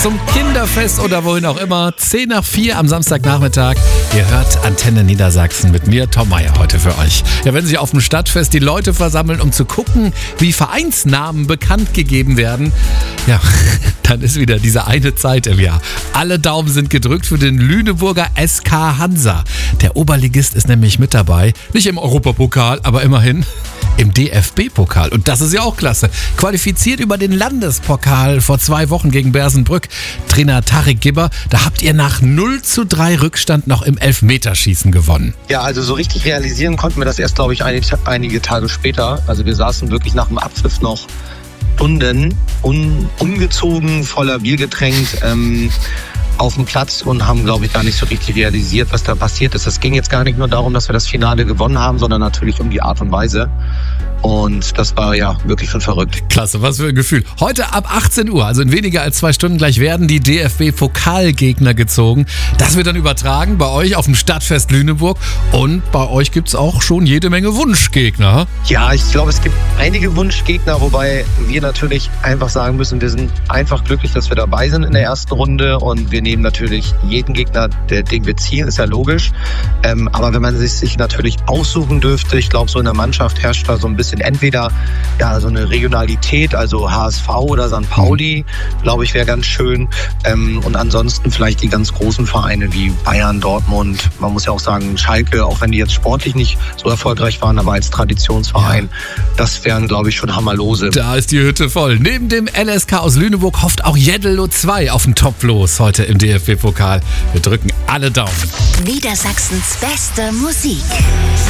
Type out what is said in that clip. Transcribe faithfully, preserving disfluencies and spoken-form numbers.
zum Kinderfest oder wohin auch immer. zehn nach vier am Samstagnachmittag. Ihr hört Antenne Niedersachsen mit mir, Tom Meyer, heute für euch. Ja, wenn sich auf dem Stadtfest die Leute versammeln, um zu gucken, wie Vereinsnamen bekannt gegeben werden, ja, dann ist wieder diese eine Zeit im Jahr. Alle Daumen sind gedrückt für den Lüneburger S K Hansa. Der Oberligist ist nämlich mit dabei. Nicht im Europapokal, aber immerhin im D F B-Pokal. Und das ist ja auch klasse. Qualifiziert über den Landespokal vor zwei Wochen gegen Bersenbrück. Trainer Tarek Gibber, da habt ihr nach null zu drei Rückstand noch im Elfmeterschießen gewonnen. Ja, also so richtig realisieren konnten wir das erst, glaube ich, einige, einige Tage später. Also wir saßen wirklich nach dem Abpfiff noch Stunden un, ungezogen, voller Bier getränkt, ähm, auf dem Platz und haben, glaube ich, gar nicht so richtig realisiert, was da passiert ist. Es ging jetzt gar nicht nur darum, dass wir das Finale gewonnen haben, sondern natürlich um die Art und Weise. Und das war ja wirklich schon verrückt. Klasse, was für ein Gefühl. Heute ab achtzehn Uhr, also in weniger als zwei Stunden gleich, werden die D F B-Pokalgegner gezogen. Das wird dann übertragen bei euch auf dem Stadtfest Lüneburg. Und bei euch gibt es auch schon jede Menge Wunschgegner. Ja, ich glaube, es gibt einige Wunschgegner, wobei wir natürlich einfach sagen müssen, wir sind einfach glücklich, dass wir dabei sind in der ersten Runde. Und wir nehmen natürlich jeden Gegner, der, den wir ziehen, ist ja logisch. Ähm, aber wenn man sich, sich natürlich aussuchen dürfte, ich glaube, so in der Mannschaft herrscht da so ein bisschen entweder ja so eine Regionalität, also H S V oder Sankt Pauli, glaube ich, wäre ganz schön. Ähm, und ansonsten vielleicht die ganz großen Vereine wie Bayern, Dortmund. Man muss ja auch sagen, Schalke, auch wenn die jetzt sportlich nicht so erfolgreich waren, aber als Traditionsverein, ja, das wären, glaube ich, schon Hammerlose. Da ist die Hütte voll. Neben dem L S K aus Lüneburg hofft auch Jeddelo zwei auf den Top-Los heute im D F B-Pokal. Wir drücken alle Daumen. Niedersachsens beste Musik.